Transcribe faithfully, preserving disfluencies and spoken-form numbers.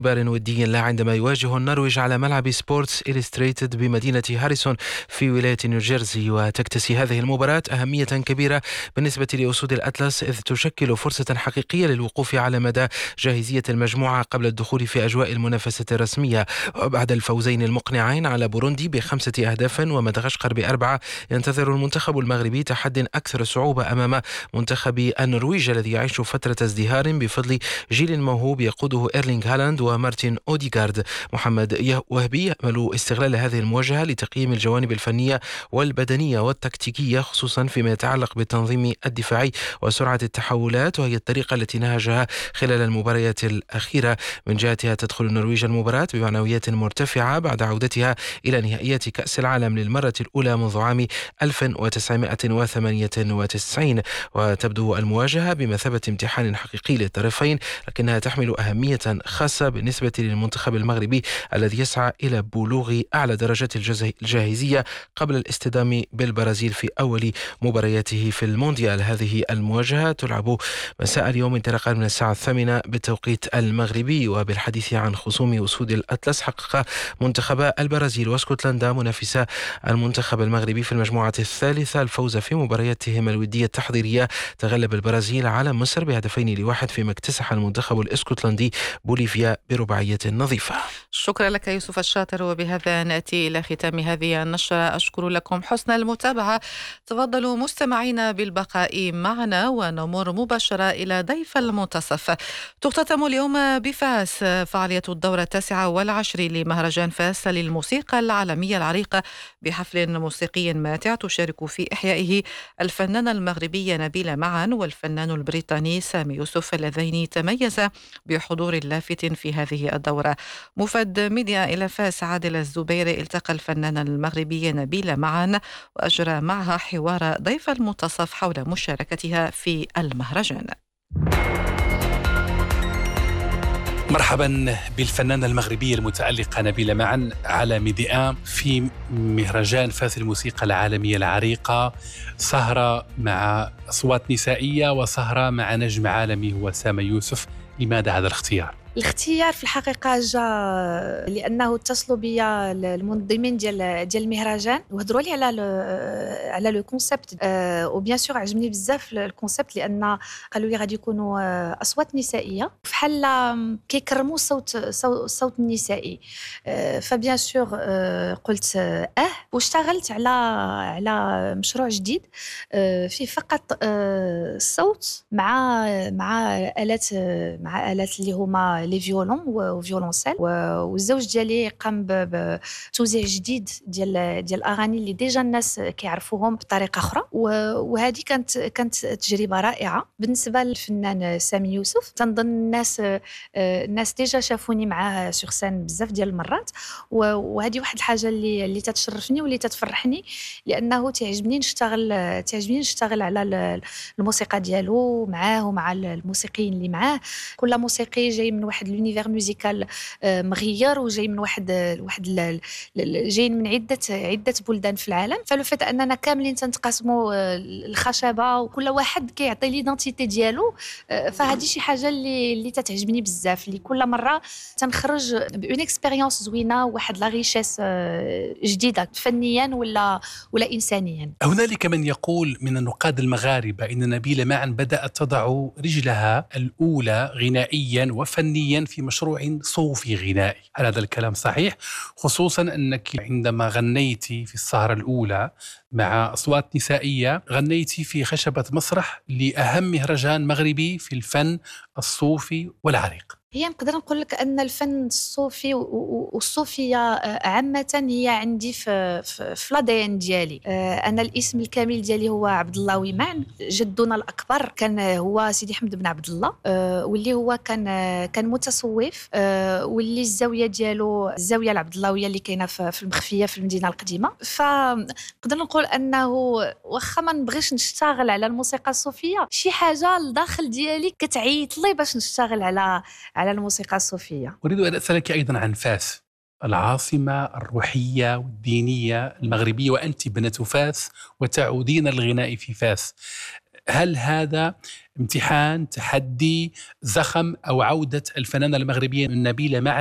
بار ودي لا عندما يواجه النرويج على ملعب سبورتس إليستريتد بمدينة هاريسون في ولاية نيوجيرسي. وتكتسي هذه المباراة أهمية كبيرة بالنسبة لأسود الأطلس، إذ تشكل فرصة حقيقية للوقوف على مدى جاهزية المجموعة قبل الدخول في أجواء المنافسة الرسمية. وبعد الفوزين المقنعين على بوروندي بخمسة أهداف ومدغشقر بأربعة، ينتظر المنتخب المغربي تحد أكثر صعوبة أمام منتخب النرويج الذي يعيش فترة ازدهار بفضل جيل موهوب يقوده إيرلينغ هالاند ومارتين أوديغارد. محمد وهبي يأمل استغلال هذه المواجهة لتقييم الجوانب الفنية والبدنية والتكتيكية، خصوصا فيما يتعلق بالتنظيم الدفاعي وسرعة التحولات، وهي الطريقة التي نهجها خلال المباريات الأخيرة. من جهتها تدخل النرويج المباراة بمعنويات مرتفعة بعد عودتها إلى نهائيات كأس العالم للمرة الأولى منذ عام ألف وتسعمائة وثمانية وتسعين، وتبدو المواجهة بمثابة امتحان حقيقي للطرفين، لكنها تحمل أهمية خاصة بالنسبة للمنتخب المغربي الذي يسعى إلى بلوغ أعلى درجات الجاهزية قبل الاصطدام بالبرازيل في أول مبارياته في المونديال. هذه المواجهة تلعب مساء اليوم انطلاقا من الساعة الثامنة بالتوقيت المغربي. وبالحديث عن خصوم أسود الأطلس، حقق منتخب البرازيل واسكتلندا منافسا المنتخب المغربي في المجموعة الثالثة الفوز في مبارياتهم الودية التحضيرية. تغلب البرازيل على مصر بهدفين لواحد، فيما اكتسح المنتخب الاسكتلندي بوليفيا برباعية نظيفة. شكرا لك يوسف الشاطر، وبهذا نأتي إلى ختام هذه النشرة. أشكر لكم حسن المتابعة. تفضلوا مستمعينا بالبقاء معنا ونمر مباشرة إلى ضيف المنتصف. تختتم اليوم بفاس فعالية الدورة التاسعة والعشر لمهرجان فاس للموسيقى العالمية العريقة بحفل موسيقي ماتع تشارك في إحيائه الفنانة المغربية نبيلة معن والفنان البريطاني سامي يوسف، اللذين تميزا بحضور لافت في هذه الدورة. مفد ميديا إلى فاس عادل الزبير التقى الفنانة المغربية نبيلة معن وأجرى معها حوار ضيف المنتصف حول مشاركتها في المهرجان. مرحبا بالفنانة المغربية المتألقة نبيلة معن على ميديا في مهرجان فاس الموسيقى العالمية العريقة، سهرة مع أصوات نسائية وسهرة مع نجم عالمي هو سامي يوسف. لماذا هذا الاختيار؟ الاختيار في الحقيقه جاء لانه اتصلوا بيا المنظمين ديال ديال المهرجان وهضروا لي على على لو كونسيبت، وبيان سور عجبني بزاف الكونسيبت لان قالوا لي غادي يكونوا اصوات نسائيه بحال كيكرموا صوت الصوت النسائي. فبيان سور قلت اه واشتغلت على على مشروع جديد فيه فقط الصوت مع مع آلات مع آلات اللي هما لي فيولون وفيولونسيل، والزوج ديالي قام بتوزيع جديد ديال ديال الاغاني اللي ديجا الناس كيعرفوهم بطريقه اخرى. وهذه كانت كانت تجربه رائعه بالنسبه للفنان سامي يوسف. تنظن الناس الناس ديجا شافوني معاه سور سين بزاف ديال المرات، وهذه واحد الحاجه اللي اللي تتشرفني واللي تتفرحني، لانه تعجبني نشتغل تعجبني نشتغل على الموسيقى ديالو معاه ومع الموسيقيين اللي معاه. كل موسيقي جاي من واحد لونيفير ميوزيكال مغير، وجاي من واحد واحد جايين من عده عده بلدان في العالم. فلو فات اننا كاملين تنتقاسموا الخشبه وكل واحد كيعطي ليدونتيتي ديالو، فهذه شي حاجه اللي اللي تتعجبني بزاف، اللي كل مره تنخرج بون اكسبيريونس زوينه وواحد لا ريشيس جديده فنيا ولا ولا انسانيا. هنالك من يقول من النقاد المغاربه ان نبيلة معن بدات تضع رجلها الاولى غنائيا وفنيا في مشروع صوفي غنائي. هل هذا الكلام صحيح؟ خصوصا أنك عندما غنيتي في السهرة الأولى مع أصوات نسائية غنيتي في خشبة مسرح لأهم مهرجان مغربي في الفن الصوفي والعريق. هي نقدر نقول لك ان الفن الصوفي والصوفيه عامه هي عندي في في لادين ديالي. انا الاسم الكامل ديالي هو عبد الله معن. جدنا الاكبر كان هو سيدي حمد بن عبد الله، واللي هو كان كان متصوف، واللي الزاويه ديالو الزاويه العبد اللهويه اللي كاينه في المخفيه في المدينه القديمه. فنقدر نقول انه واخا ما نبغيش نشتغل على الموسيقى الصوفيه، شي حاجه لداخل ديالي كتعيط لي باش نشتغل على على الموسيقى الصوفية. أريد أن أسألك أيضا عن فاس، العاصمة الروحية والدينية المغربية، وأنت بنت فاس وتعودين الغناء في فاس. هل هذا امتحان، تحدي، زخم، أو عودة الفنانة المغربية نبيلة معن